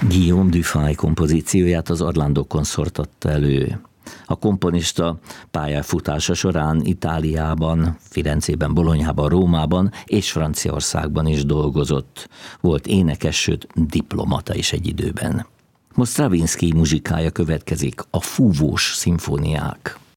Guillaume Dufay kompozícióját az Orlando Consort adta elő. A komponista pályafutása során Itáliában, Firenzében, Bolonyában, Rómában és Franciaországban is dolgozott. Volt énekes, sőt diplomata is egy időben. Most Stravinsky muzsikája következik, a Fúvós szimfóniák.